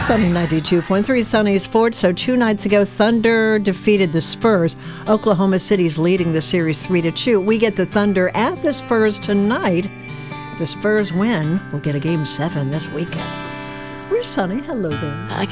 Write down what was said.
Sunny 92.3 Sunny Sports. So 2 nights ago, Thunder defeated the Spurs. Oklahoma City's leading the series 3-2. We get the Thunder at the Spurs tonight. If the Spurs win, we'll get a Game 7 this weekend. Where's Sunny? Hello there.